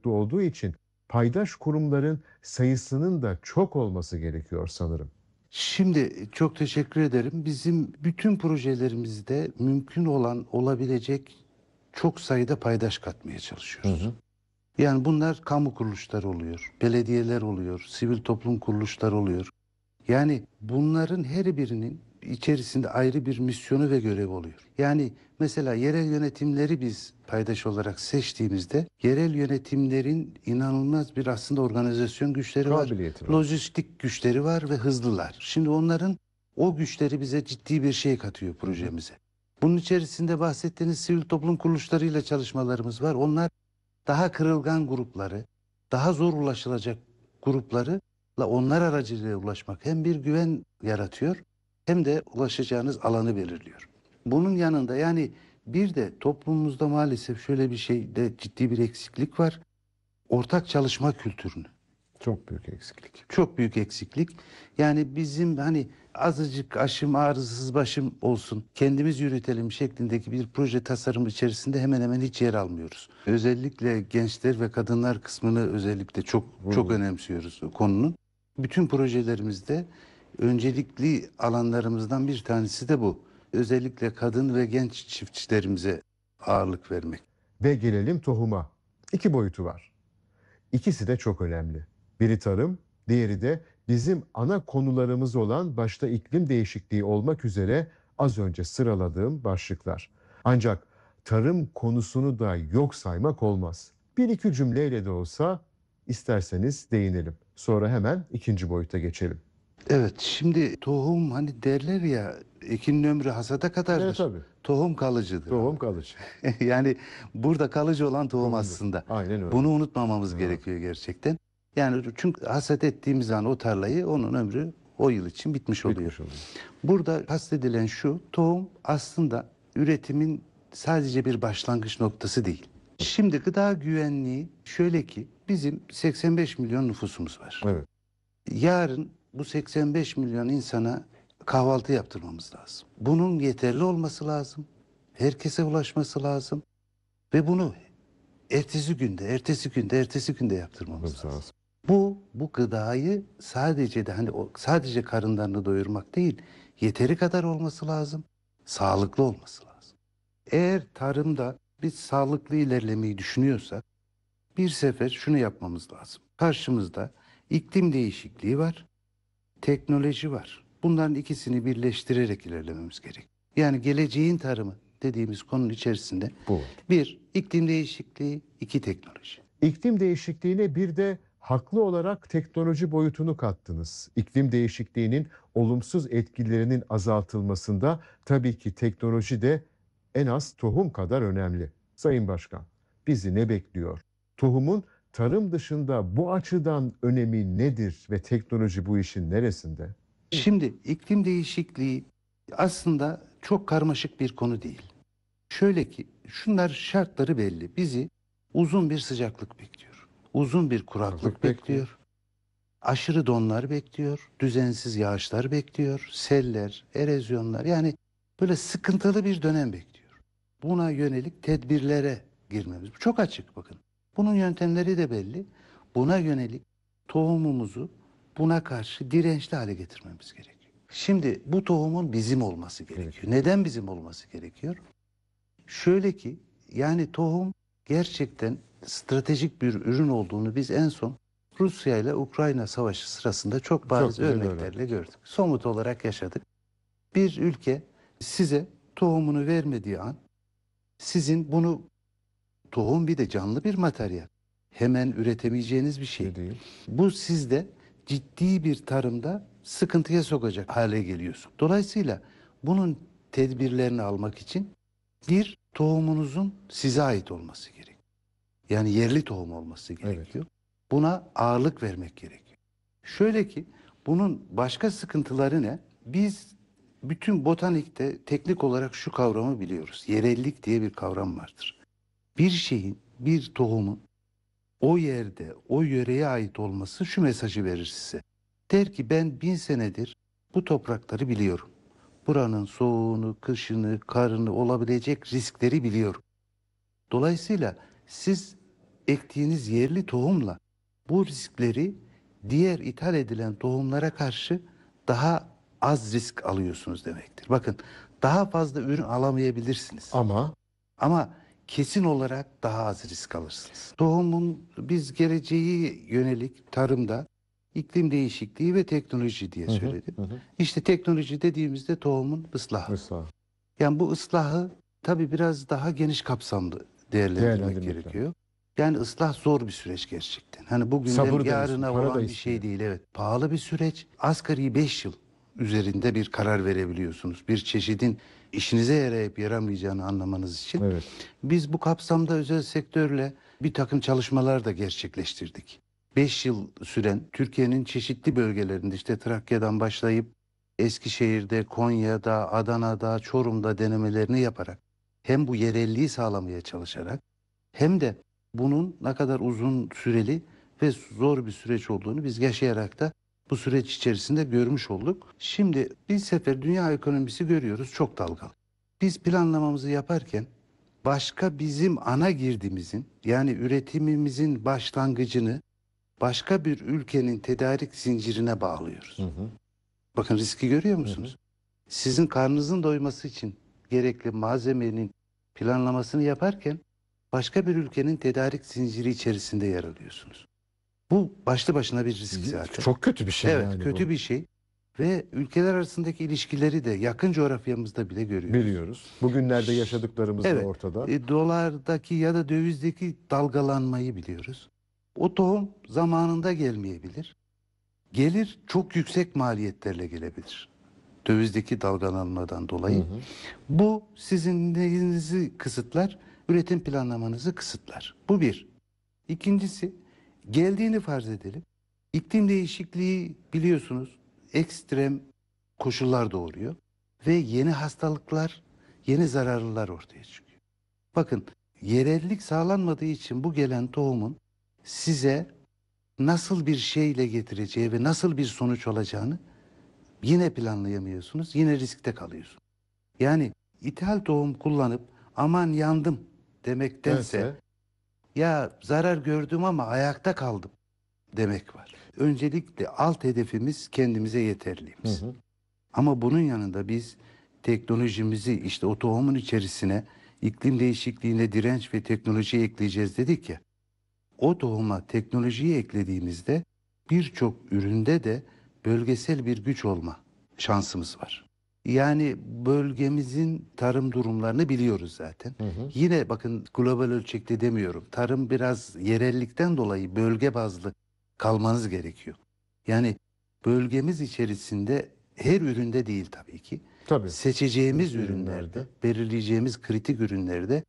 boyutlu olduğu için paydaş kurumların sayısının da çok olması gerekiyor sanırım. Şimdi çok teşekkür ederim. Bizim bütün projelerimizde mümkün olan, olabilecek çok sayıda paydaş katmaya çalışıyoruz. Yani bunlar kamu kuruluşları oluyor, belediyeler oluyor, sivil toplum kuruluşları oluyor. Yani bunların her birinin içerisinde ayrı bir misyonu ve görevi oluyor. Yani mesela yerel yönetimleri biz paydaş olarak seçtiğimizde yerel yönetimlerin inanılmaz bir aslında organizasyon güçleri var, Kabiliyeti var. lojistik güçleri var ve hızlılar. Şimdi onların o güçleri bize ciddi bir şey katıyor projemize. Bunun içerisinde bahsettiğiniz sivil toplum kuruluşlarıyla çalışmalarımız var. Onlar daha kırılgan grupları, daha zor ulaşılacak grupları onlar aracılığıyla ulaşmak hem bir güven yaratıyor hem de ulaşacağınız alanı belirliyor. Bunun yanında yani bir de toplumumuzda maalesef şöyle bir şeyde ciddi bir eksiklik var. Ortak çalışma kültürünü. Çok büyük eksiklik. Çok büyük eksiklik. Yani bizim hani azıcık aşım ağrısız başım olsun, kendimiz yürütelim şeklindeki bir proje tasarımı içerisinde hemen hemen hiç yer almıyoruz. Özellikle gençler ve kadınlar kısmını özellikle çok önemsiyoruz konunun. Bütün projelerimizde öncelikli alanlarımızdan bir tanesi de bu. Özellikle kadın ve genç çiftçilerimize ağırlık vermek. Ve gelelim tohuma. 2 boyutu var. İkisi de çok önemli. Biri tarım, diğeri de bizim ana konularımız olan başta iklim değişikliği olmak üzere az önce sıraladığım başlıklar. Ancak tarım konusunu da yok saymak olmaz. Bir iki cümleyle de olsa isterseniz değinelim. Sonra hemen ikinci boyuta geçelim. Evet, şimdi tohum hani derler ya ekinin ömrü hasada kadardır. Evet tabii. Tohum kalıcıdır. Tohum kalıcı. Yani burada kalıcı olan tohum Tohumdur. aslında. Aynen öyle. Bunu unutmamamız gerekiyor gerçekten. Yani çünkü hasat ettiğimiz an o tarlayı onun ömrü o yıl için bitmiş oluyor. Bitmiş oluyor. Burada kastedilen şu, tohum aslında üretimin sadece bir başlangıç noktası değil. Şimdi gıda güvenliği şöyle ki bizim 85 milyon nüfusumuz var. Evet. Yarın bu 85 milyon insana kahvaltı yaptırmamız lazım. Bunun yeterli olması lazım. Herkese ulaşması lazım. Ve bunu ertesi günde yaptırmamız lazım. Bu gıdayı sadece karınlarını doyurmak değil, yeteri kadar olması lazım, sağlıklı olması lazım. Eğer tarımda biz sağlıklı ilerlemeyi düşünüyorsak bir sefer şunu yapmamız lazım. Karşımızda iklim değişikliği var, teknoloji var. Bunların ikisini birleştirerek ilerlememiz gerek. Yani geleceğin tarımı dediğimiz konunun içerisinde Bu. bir, iklim değişikliği, iki, teknoloji. İklim değişikliğine bir de haklı olarak teknoloji boyutunu kattınız. İklim değişikliğinin olumsuz etkilerinin azaltılmasında tabii ki teknoloji de en az tohum kadar önemli. Sayın Başkan, bizi ne bekliyor? Tohumun tarım dışında bu açıdan önemi nedir ve teknoloji bu işin neresinde? Şimdi iklim değişikliği aslında çok karmaşık bir konu değil. Şöyle ki şunlar şartları belli. Bizi uzun bir sıcaklık bekliyor. Uzun bir kuraklık bekliyor. Aşırı donlar bekliyor. Düzensiz yağışlar bekliyor. Seller, erozyonlar yani böyle sıkıntılı bir dönem bekliyor. Buna yönelik tedbirlere girmemiz. Çok açık bakın. Bunun yöntemleri de belli. Buna yönelik tohumumuzu buna karşı dirençli hale getirmemiz gerekiyor. Şimdi bu tohumun bizim olması gerekiyor. Neden bizim olması gerekiyor? Şöyle ki yani tohum gerçekten stratejik bir ürün olduğunu biz en son Rusya ile Ukrayna savaşı sırasında çok bariz güzel örneklerle gördük. Somut olarak yaşadık. Bir ülke size tohumunu vermediği an sizin bunu tohum bir de canlı bir materyal. Hemen üretemeyeceğiniz bir şey. Bu sizde ciddi bir tarımda sıkıntıya sokacak hale geliyorsun. Dolayısıyla bunun tedbirlerini almak için bir, tohumunuzun size ait olması gerekiyor. Yani yerli tohum olması gerekiyor. Buna ağırlık vermek gerekiyor. Şöyle ki bunun başka sıkıntıları ne? Biz bütün botanikte teknik olarak şu kavramı biliyoruz. Yerellik diye bir kavram vardır. Bir şeyin, bir tohumun o yerde, o yöreye ait olması şu mesajı verir size. Der ki ben 1000 senedir bu toprakları biliyorum. Buranın soğuğunu, kışını, karını, olabilecek riskleri biliyorum. Dolayısıyla siz ektiğiniz yerli tohumla bu riskleri diğer ithal edilen tohumlara karşı daha az risk alıyorsunuz demektir. Bakın, daha fazla ürün alamayabilirsiniz. Ama kesin olarak daha az risk alırsınız. Tohumun biz geleceği yönelik tarımda iklim değişikliği ve teknoloji diye söyledim. İşte teknoloji dediğimizde tohumun ıslahı. Yani bu ıslahı tabii biraz daha geniş kapsamlı değerlendirmek gerekiyor. Yani ıslah zor bir süreç gerçekten. Hani bugünden yarına olan bir şey değil. Evet, pahalı bir süreç. Asgari 5 yıl üzerinde bir karar verebiliyorsunuz. Bir çeşidin işinize yarayıp yaramayacağını anlamanız için. Evet. Biz bu kapsamda özel sektörle bir takım çalışmalar da gerçekleştirdik. 5 yıl süren Türkiye'nin çeşitli bölgelerinde, işte Trakya'dan başlayıp Eskişehir'de, Konya'da, Adana'da, Çorum'da denemelerini yaparak hem bu yerelliği sağlamaya çalışarak hem de bunun ne kadar uzun süreli ve zor bir süreç olduğunu biz yaşayarak da bu süreç içerisinde görmüş olduk. Şimdi bir sefer dünya ekonomisi görüyoruz, çok dalgalı. Biz planlamamızı yaparken başka bizim ana girdimizin, yani üretimimizin başlangıcını başka bir ülkenin tedarik zincirine bağlıyoruz. Bakın, riski görüyor musunuz? Sizin karnınızın doyması için gerekli malzemenin planlamasını yaparken başka bir ülkenin tedarik zinciri içerisinde yer alıyorsunuz. Bu başlı başına bir risk zaten. Çok kötü bir şey. Evet, yani kötü bu. bir şey. Ve ülkeler arasındaki ilişkileri de yakın coğrafyamızda bile görüyoruz. Biliyoruz. Bugünlerde yaşadıklarımız da ortada. Dolardaki ya da dövizdeki dalgalanmayı biliyoruz. O tohum zamanında gelmeyebilir. Gelir, çok yüksek maliyetlerle gelebilir. Dövizdeki dalgalanmadan dolayı. Bu sizin neyinizi kısıtlar? Üretim planlamanızı kısıtlar. Bu bir. İkincisi, geldiğini farz edelim. İklim değişikliği biliyorsunuz ekstrem koşullar doğuruyor ve yeni hastalıklar, yeni zararlılar ortaya çıkıyor. Bakın, yerellik sağlanmadığı için bu gelen tohumun size nasıl bir şeyle getireceği ve nasıl bir sonuç olacağını yine planlayamıyorsunuz, yine riskte kalıyorsunuz. Yani ithal tohum kullanıp aman yandım demektense ya zarar gördüm ama ayakta kaldım demek var. Öncelikle alt hedefimiz kendimize yeterliğimiz. Ama bunun yanında biz teknolojimizi işte o tohumun içerisine iklim değişikliğine direnç ve teknoloji ekleyeceğiz dedik ya. O tohuma teknolojiyi eklediğimizde birçok üründe de bölgesel bir güç olma şansımız var. Yani bölgemizin tarım durumlarını biliyoruz zaten. Yine bakın, global ölçekte demiyorum. Tarım biraz yerellikten dolayı bölge bazlı kalmanız gerekiyor. Yani bölgemiz içerisinde her üründe değil tabii ki. Seçeceğimiz ürünlerde, belirleyeceğimiz kritik ürünlerde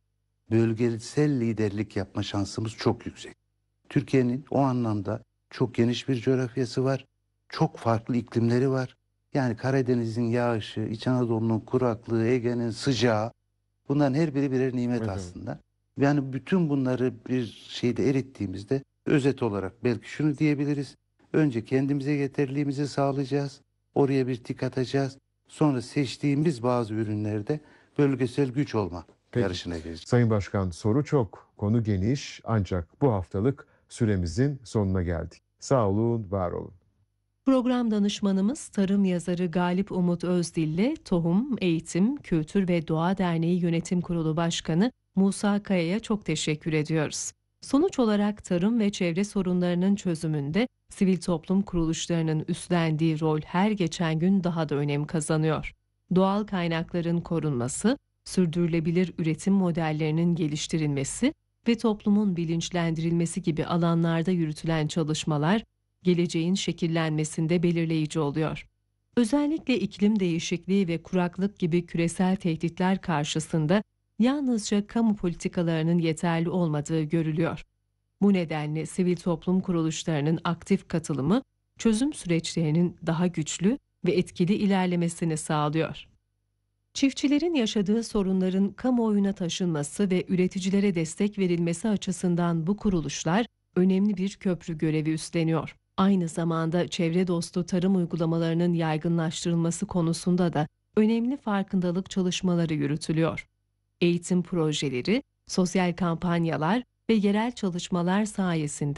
bölgesel liderlik yapma şansımız çok yüksek. Türkiye'nin o anlamda çok geniş bir coğrafyası var. Çok farklı iklimleri var. Yani Karadeniz'in yağışı, İç Anadolu'nun kuraklığı, Ege'nin sıcağı, bunların her biri birer nimet aslında. Yani bütün bunları bir şeyde erittiğimizde özet olarak belki şunu diyebiliriz. Önce kendimize yeterliğimizi sağlayacağız. Oraya bir tik atacağız. Sonra seçtiğimiz bazı ürünlerde bölgesel güç olma yarışına gireceğiz. Sayın Başkan, soru çok, konu geniş, ancak bu haftalık süremizin sonuna geldik. Sağ olun, var olun. Program danışmanımız tarım yazarı Galip Umut Özdil'le Tohum, Eğitim, Kültür ve Doğa Derneği Yönetim Kurulu Başkanı Musa Kaya'ya çok teşekkür ediyoruz. Sonuç olarak tarım ve çevre sorunlarının çözümünde sivil toplum kuruluşlarının üstlendiği rol her geçen gün daha da önem kazanıyor. Doğal kaynakların korunması, sürdürülebilir üretim modellerinin geliştirilmesi ve toplumun bilinçlendirilmesi gibi alanlarda yürütülen çalışmalar geleceğin şekillenmesinde belirleyici oluyor. Özellikle iklim değişikliği ve kuraklık gibi küresel tehditler karşısında yalnızca kamu politikalarının yeterli olmadığı görülüyor. Bu nedenle sivil toplum kuruluşlarının aktif katılımı çözüm süreçlerinin daha güçlü ve etkili ilerlemesini sağlıyor. Çiftçilerin yaşadığı sorunların kamuoyuna taşınması ve üreticilere destek verilmesi açısından bu kuruluşlar önemli bir köprü görevi üstleniyor. Aynı zamanda çevre dostu tarım uygulamalarının yaygınlaştırılması konusunda da önemli farkındalık çalışmaları yürütülüyor. Eğitim projeleri, sosyal kampanyalar ve yerel çalışmalar sayesinde